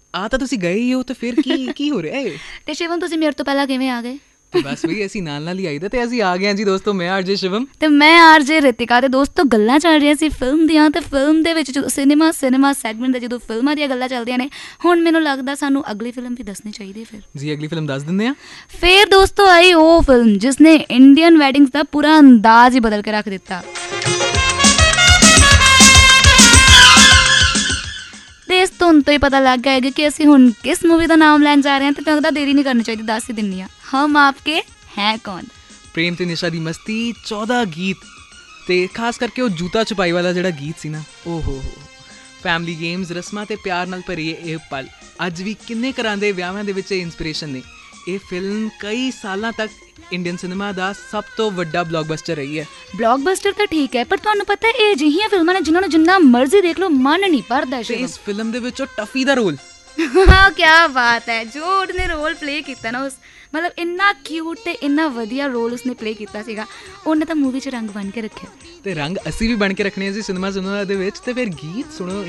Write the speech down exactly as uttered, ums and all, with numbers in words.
ਆ ਤਾਂ ਤੁਸੀਂ ਗਏ ਹੀ ਹੋ ਤੇ ਫਿਰ ਕੀ ਕੀ ਹੋ ਰਿਹਾ ਹੈ? ਤੇ ਸ਼ਿਵਮ ਤੁਸੀਂ ਮੇਰੇ ਤੋਂ ਪਹਿਲਾਂ ਕਿਵੇਂ ਆ ਗਏ? ਤੇ ਬਸ ਬਈ ਅਸੀਂ ਨਾਲ ਨਾਲ ਹੀ ਆਈਦਾ ਤੇ ਅਸੀਂ ਆ ਗਏ ਹਾਂ ਜੀ ਦੋਸਤੋ। ਮੈਂ ਆਰਜੇ ਸ਼ਿਵਮ ਤੇ ਮੈਂ ਆਰਜੇ ਰਿਤਿਕਾ। ਤੇ ਦੋਸਤੋ ਗੱਲਾਂ ਚੱਲ ਰਹੀਆਂ ਸੀ ਫਿਲਮ ਦੀਆਂ, ਤੇ ਫਿਲਮ ਦੇ ਵਿੱਚ ਜਦੋਂ ਸਿਨੇਮਾ ਸਿਨੇਮਾ ਸੈਗਮੈਂਟ ਦੇ ਜਦੋਂ ਫਿਲਮਾਂ ਦੀਆਂ ਗੱਲਾਂ ਚੱਲਦੀਆਂ ਨੇ, ਹੁਣ ਮੈਨੂੰ ਲੱਗਦਾ ਸਾਨੂੰ ਅਗਲੀ ਫਿਲਮ ਵੀ ਦੱਸਣੀ ਚਾਹੀਦੀ। ਫਿਰ ਜੀ ਅਗਲੀ ਫਿਲਮ ਦੱਸ ਦਿੰਦੇ ਹਾਂ। ਫਿਰ ਦੋਸਤੋ ਆਈ ਉਹ ਫਿਲਮ ਜਿਸ ਨੇ ਇੰਡੀਅਨ ਵੈਡਿੰਗਸ ਦਾ ਪੂਰਾ ਅੰਦਾਜ਼ ਹੀ ਬਦਲ ਕੇ ਰੱਖ ਦਿੱਤਾ। ਤੇ ਇਸ ਧੁਨ ਤੋਂ ਹੀ ਪਤਾ ਲੱਗ ਗਿਆ ਹੈਗਾ ਕਿ ਅਸੀਂ ਹੁਣ ਕਿਸ ਮੂਵੀ ਦਾ ਨਾਮ ਲੈਣ ਜਾ ਰਹੇ ਹਾਂ। ਤੇ ਤੁਹਾਨੂੰ ਲੱਗਦਾ ਦੇਰੀ ਨਹੀਂ ਕਰਨੀ ਚਾਹੀਦੀ, ਦੱਸ ਹੀ ਦਿੰਦੀ ਹਾਂ। ਹਮ ਆਪਕੇ ਹੈ ਕੌਣ। ਪ੍ਰੇਮ ਤੇ ਨਿਸ਼ਾ ਦੀ ਮਸਤੀ, ਚੌਦਾਂ ਗੀਤ ਤੇ ਖਾਸ ਕਰਕੇ ਉਹ ਜੂਤਾ ਛੁਪਾਈ ਵਾਲਾ ਜਿਹੜਾ ਗੀਤ ਸੀ ਨਾ, ਓ ਹੋ ਹੋ। ਫੈਮਿਲੀ ਗੇਮਸ, ਰਸਮਾਂ ਤੇ ਪਿਆਰ ਨਾਲ ਭਰੀ ਇਹ ਪਲ ਅੱਜ ਵੀ ਕਿੰਨੇ ਘਰਾਂ ਦੇ ਵਿਆਹਾਂ ਦੇ ਵਿੱਚ ਇੰਸਪੀਰੇਸ਼ਨ ਨੇ। ਇਹ ਫਿਲਮ ਕਈ ਸਾਲਾਂ ਤੱਕ ਇੰਡੀਅਨ ਸਿਨੇਮਾ ਦਾ ਸਭ ਤੋਂ ਵੱਡਾ ਬਲੌਕਬਸਟਰ ਰਹੀ ਹੈ। ਬਲੌਕਬਸਟਰ ਤਾਂ ਠੀਕ ਹੈ, ਪਰ ਤੁਹਾਨੂੰ ਪਤਾ ਇਹ ਅਜਿਹੀਆਂ ਫਿਲਮਾਂ ਨੇ ਜਿਨ੍ਹਾਂ ਨੂੰ ਜਿੰਨਾ ਮਰਜ਼ੀ ਦੇਖ ਲਓ ਮਨ ਨਹੀਂ ਭਰਦਾ। ਤੇ ਇਸ ਫਿਲਮ ਦੇ ਵਿੱਚ ਉਹ ਟਫੀ ਦਾ ਰੋਲ, ਹਾਂ ਕਿਆ ਬਾਤ ਹੈ, ਜੋ ਉਹਨੇ ਰੋਲ ਪਲੇ ਕੀਤਾ ਨਾ, ਉਸ ਮਤਲਬ ਇੰਨਾ ਕਿਊਟ ਤੇ ਇੰਨਾ ਵਧੀਆ ਰੋਲ ਉਸਨੇ ਪਲੇ ਕੀਤਾ ਸੀਗਾ। ਉਹਨੇ ਤਾਂ ਮੂਵੀ 'ਚ ਰੰਗ ਬਣ ਕੇ ਰੱਖਿਆ, ਤੇ ਰੰਗ ਅਸੀਂ ਵੀ ਬਣ ਕੇ ਰੱਖਣੇ ਸੀ ਸਿਨੇਮਾ ਸਿਨੇਮਾ ਦੇ ਵਿੱਚ। ਤੇ ਫਿਰ ਗੀਤ ਸੁਣੋ